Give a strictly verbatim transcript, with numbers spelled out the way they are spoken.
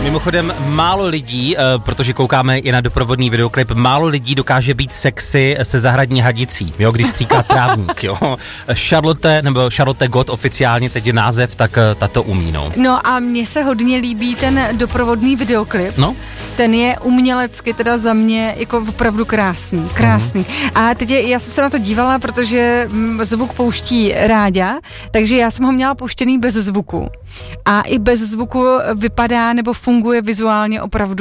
Mimochodem, málo lidí, protože koukáme i na doprovodný videoklip, málo lidí dokáže být sexy se zahradní hadicí, jo, když stříká trávník, jo. Charlotte, nebo Charlotte Gott oficiálně teď je název, tak tato umí, no. No a mně se hodně líbí ten doprovodný videoklip. No. Ten je umělecky teda za mě jako opravdu krásný, krásný. Mm. A teď je, já jsem se na to dívala, protože zvuk pouští Ráďa, takže já jsem ho měla puštěný bez zvuku. A i bez zvuku vypadá nebo funguje vizuálně opravdu